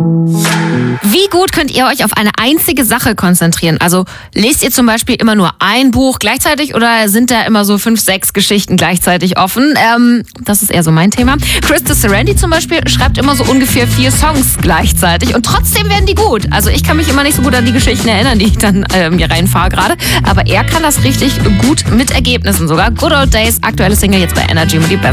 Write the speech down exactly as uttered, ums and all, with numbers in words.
Wie gut könnt ihr euch auf eine einzige Sache konzentrieren? Also lest ihr zum Beispiel immer nur ein Buch gleichzeitig oder sind da immer so fünf, sechs Geschichten gleichzeitig offen? Ähm, das ist eher so mein Thema. Krista Serendi zum Beispiel schreibt immer so ungefähr vier Songs gleichzeitig und trotzdem werden die gut. Also ich kann mich immer nicht so gut an die Geschichten erinnern, die ich dann äh, mir reinfahre gerade. Aber er kann das richtig gut mit Ergebnissen sogar. Good Old Days, aktuelle Single jetzt bei Energy mit die Best.